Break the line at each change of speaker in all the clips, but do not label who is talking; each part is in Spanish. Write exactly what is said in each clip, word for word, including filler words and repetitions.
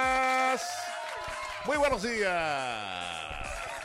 días. Muy buenos días.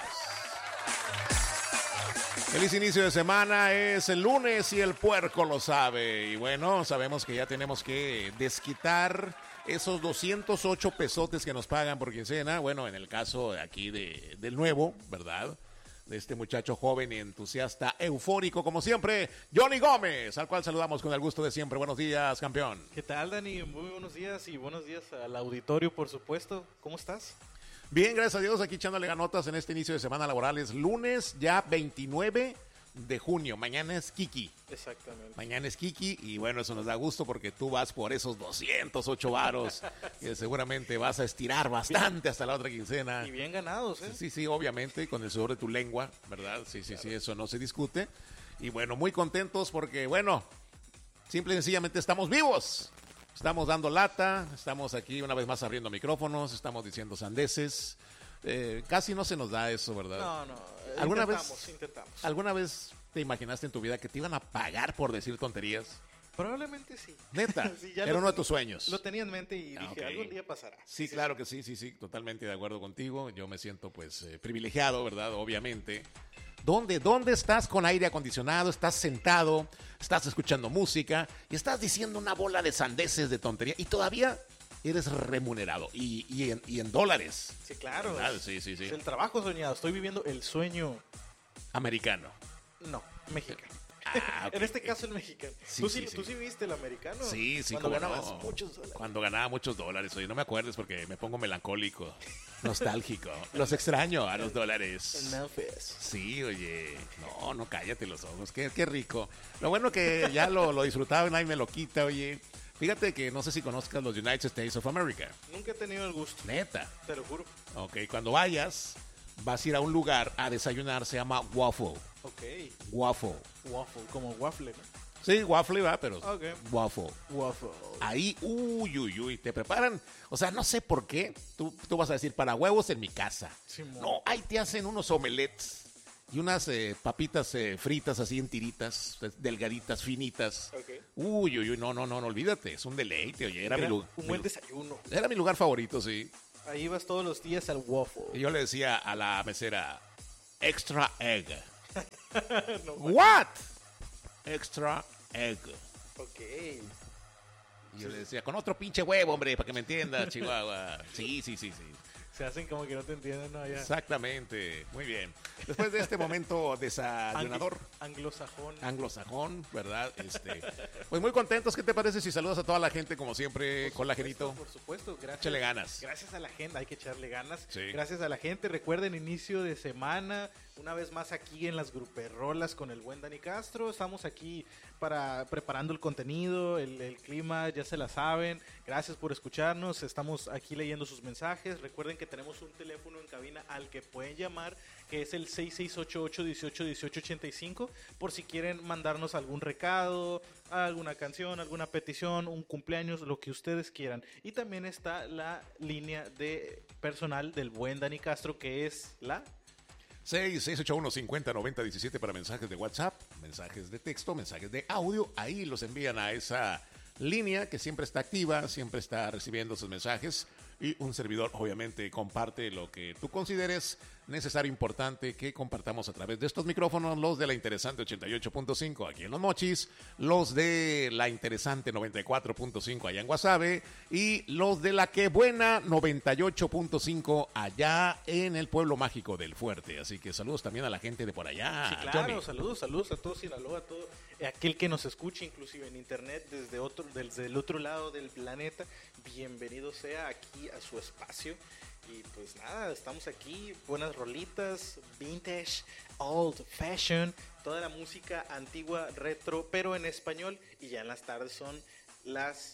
Feliz inicio de semana, es el lunes y el puerco lo sabe. Y bueno, sabemos que ya tenemos que desquitar esos doscientos ocho pesotes que nos pagan por quincena. Bueno, en el caso aquí de, del nuevo, ¿verdad? De este muchacho joven y entusiasta, eufórico como siempre, Johnny Gómez, al cual saludamos con el gusto de siempre. Buenos días, campeón.
¿Qué tal, Dani? Muy buenos días y buenos días al auditorio, por supuesto. ¿Cómo estás?
Bien, gracias a Dios, aquí echándole ganotas en este inicio de semana laboral. Es lunes ya veintinueve de junio. Mañana es Kiki.
Exactamente.
Mañana es Kiki y bueno, eso nos da gusto porque tú vas por esos doscientos ocho varos que seguramente vas a estirar bastante hasta la otra quincena.
Y bien ganados, ¿eh?
Sí, sí, obviamente, con el sudor de tu lengua, ¿verdad? Sí, sí, claro. Sí, eso no se discute. Y bueno, muy contentos porque, bueno, simple y sencillamente estamos vivos. Estamos dando lata, estamos aquí una vez más abriendo micrófonos, estamos diciendo sandeces. Eh, casi no se nos da eso, ¿verdad?
No, no.
¿Alguna
intentamos,
vez,
intentamos.
¿Alguna vez te imaginaste en tu vida que te iban a pagar por decir tonterías?
Probablemente sí.
Neta,
sí,
era uno
ten...
de tus sueños.
Lo tenía en mente y
ah,
dije,
okay.
algún día pasará.
Sí, sí claro sí. que sí, sí, sí, totalmente de acuerdo contigo. Yo me siento pues eh, privilegiado, ¿verdad? Obviamente. ¿Dónde, ¿Dónde estás con aire acondicionado? Estás sentado, estás escuchando música y estás diciendo una bola de sandeces, de tontería y todavía eres remunerado y, y, en, y en dólares.
Sí, claro.
¿Verdad? Sí, sí, sí.
Es el trabajo soñado. Estoy viviendo el sueño
americano.
No, mexicano.
Ah, okay,
en este
okay.
caso el mexicano.
Sí,
¿Tú,
sí,
sí,
sí.
¿Tú sí viste el americano?
Sí, sí.
Cuando ganabas
no.
muchos dólares.
Cuando ganaba muchos dólares. Oye, no me acuerdes porque me pongo melancólico, nostálgico. Los extraño a los dólares.
En Memphis.
Sí, oye. No, no, cállate los ojos. Qué, qué rico. Lo bueno que ya lo, lo disfrutaba y nadie me lo quita, oye. Fíjate que no sé si conozcas los United States of America.
Nunca he tenido el gusto.
Neta.
Te lo juro.
Ok, cuando vayas, vas a ir a un lugar a desayunar, se llama Waffle.
Ok.
Waffle.
Waffle, como waffle, ¿no?
Sí, waffle va, pero
okay.
Waffle.
Waffle.
Ahí, uy, uy, uy, te preparan. O sea, no sé por qué. Tú, tú vas a decir, para huevos en mi casa.
Sí,
no, ahí te hacen unos omelets y unas eh, papitas eh, fritas así en tiritas, delgaditas, finitas.
Okay.
Uy, uy, uy, no, no, no, no, olvídate. Es un deleite, oye. Era,
era
mi lugar.
Un buen desayuno.
Era mi lugar favorito, sí.
Ahí vas todos los días al waffle.
Y yo le decía a la mesera, extra egg.
no,
What? Extra egg.
Ok.
Y yo le decía, con otro pinche huevo, hombre, para que me entienda, Chihuahua. Sí, sí, sí, sí.
Se hacen como que no te entienden, ¿no? Ya.
Exactamente. Muy bien. Después de este momento desayunador.
Anglosajón.
Anglosajón, ¿verdad? Este, pues muy contentos. ¿Qué te parece si saludas a toda la gente, como siempre,
por
con la
supuesto,
Genito?
Por supuesto. Gracias.
Échale ganas.
Gracias a la gente. Hay que echarle ganas.
Sí.
Gracias a la gente. Recuerden, inicio de semana. Una vez más aquí en las Gruperrolas con el buen Dani Castro. Estamos aquí para preparando el contenido, el, el clima, ya se la saben. Gracias por escucharnos. Estamos aquí leyendo sus mensajes. Recuerden que tenemos un teléfono en cabina al que pueden llamar, que es el seis seis ocho ocho, uno ocho, uno ocho, ocho cinco, por si quieren mandarnos algún recado, alguna canción, alguna petición, un cumpleaños, lo que ustedes quieran. Y también está la línea de personal del buen Dani Castro, que es la
seis seis ocho uno, cinco cero, nueve cero uno siete para mensajes de WhatsApp, mensajes de texto, mensajes de audio. Ahí los envían a esa línea que siempre está activa, siempre está recibiendo sus mensajes. Y un servidor obviamente comparte lo que tú consideres necesario, importante que compartamos a través de estos micrófonos, los de la interesante ochenta y ocho punto cinco aquí en Los Mochis, los de la interesante noventa y cuatro punto cinco allá en Guasave y los de la que buena noventa y ocho punto cinco allá en el pueblo mágico del Fuerte. Así que saludos también a la gente de por allá.
Sí, claro,
Johnny.
saludos, saludos a todos Sinaloa, a todo aquel que nos escuche inclusive en internet desde otro, desde el otro lado del planeta. Bienvenido sea aquí a su espacio. Y pues nada, estamos aquí, buenas rolitas, vintage, old fashion, toda la música antigua, retro, pero en español. Y ya en las tardes son las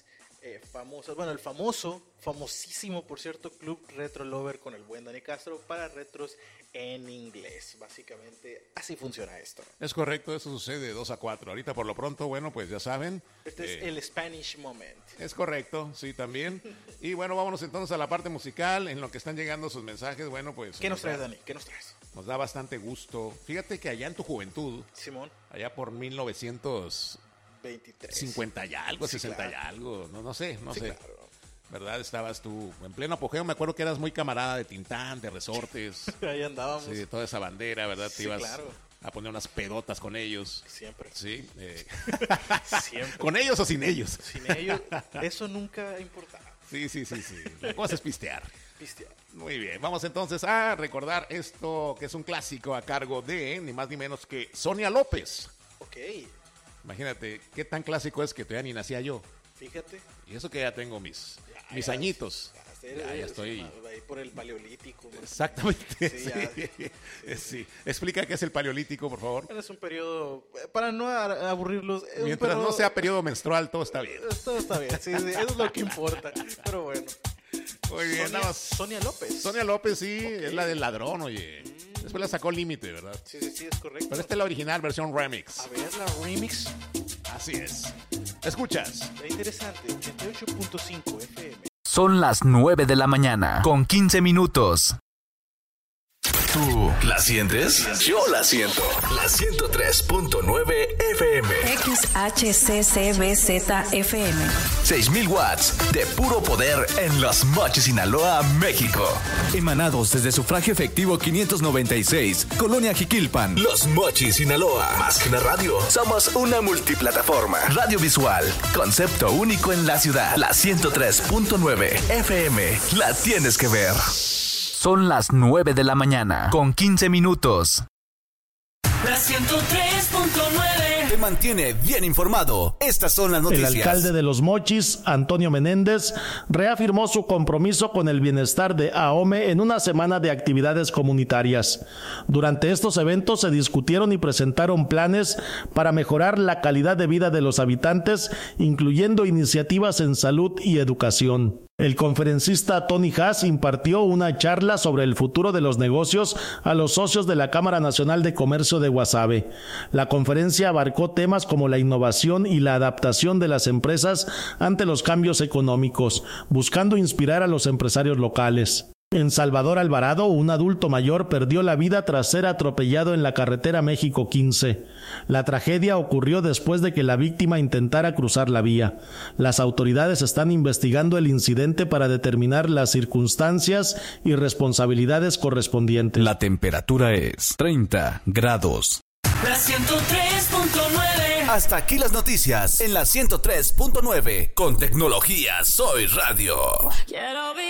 eh, famosas, bueno, el famoso, famosísimo, por cierto, Club Retro Lover con el buen Dani Castro para retros en inglés. Básicamente, así funciona esto.
Es correcto, eso sucede de dos a cuatro. Ahorita, por lo pronto, bueno, pues ya saben.
Este
eh,
es el Spanish Moment.
Es correcto, sí, también. Y bueno, vámonos entonces a la parte musical, en lo que están llegando sus mensajes. Bueno, pues...
¿Qué nos traes, Dani? ¿Qué nos traes?
Nos da bastante gusto. Fíjate que allá en tu juventud,
Simón,
allá por mil novecientos
veintitrés.
cincuenta y algo,
Sí,
sesenta y
claro.
algo, no, no sé, no
Sí,
sé.
claro.
¿Verdad? Estabas tú en pleno apogeo. Me acuerdo que eras muy camarada de Tintán, de Resortes.
Ahí andábamos.
Sí, de toda esa bandera, ¿verdad? Te
Sí,
ibas
claro.
a poner unas pedotas con ellos.
Siempre.
Sí. eh.
Siempre.
¿Con ellos o sin ellos?
Sin ellos, eso nunca importaba.
Sí, sí, sí, sí. La cosa es pistear.
Pistear.
Muy bien, vamos entonces a recordar esto que es un clásico a cargo de ni más ni menos que Sonia López.
Ok,
Imagínate qué tan clásico es que todavía ni nacía yo.
fíjate.
Y eso que ya tengo mis,
Ya,
mis
ya,
añitos.
Ya,
Ya, ya
sí,
estoy.
ahí por el paleolítico. man.
Exactamente.
Sí,
Sí,
ya.
sí. Explica qué es el paleolítico, por favor.
Es un periodo, eh, para no a- aburrirlos. es un
Mientras
periodo-
no sea periodo menstrual, todo está bien.
eh, Todo está bien, sí, sí, eso es lo que importa. Pero bueno.
Muy bien,
Sonia,
nada más.
Sonia López.
Sonia López, sí, es la del ladrón, oye. Después la sacó Límite, ¿verdad?
Sí, sí, sí, es correcto.
Pero esta es la original versión remix.
A ver, la remix.
Así es. Escuchas.
Está interesante. ochenta y ocho punto cinco F M.
Son las nueve de la mañana, con quince minutos.
¿Tú la sientes? Yo la siento. La ciento tres punto nueve F M.
X H C C B Z F M.
seis mil watts de puro poder en Los Mochis, Sinaloa, México.
Emanados desde sufragio efectivo quinientos noventa y seis, Colonia Jiquilpan.
Los Mochis, Sinaloa. Más que una radio, somos una multiplataforma. Radio visual. Concepto único en la ciudad. La ciento tres punto nueve F M. La tienes que ver.
Son las nueve de la mañana, con quince minutos.
La ciento tres punto nueve.
Te mantiene bien informado. Estas son las
El
noticias.
alcalde de Los Mochis, Antonio Menéndez, reafirmó su compromiso con el bienestar de AOME en una semana de actividades comunitarias. Durante estos eventos se discutieron y presentaron planes para mejorar la calidad de vida de los habitantes, incluyendo iniciativas en salud y educación. El conferencista Tony Haas impartió una charla sobre el futuro de los negocios a los socios de la Cámara Nacional de Comercio de Guasave. La conferencia abarcó temas como la innovación y la adaptación de las empresas ante los cambios económicos, buscando inspirar a los empresarios locales. En Salvador Alvarado, un adulto mayor perdió la vida tras ser atropellado en la carretera México quince. La tragedia ocurrió después de que la víctima intentara cruzar la vía. Las autoridades están investigando el incidente para determinar las circunstancias y responsabilidades correspondientes.
La temperatura es treinta grados.
La ciento tres punto nueve.
Hasta aquí las noticias en la ciento tres punto nueve. Con tecnología Soy Radio.
Quiero vivir.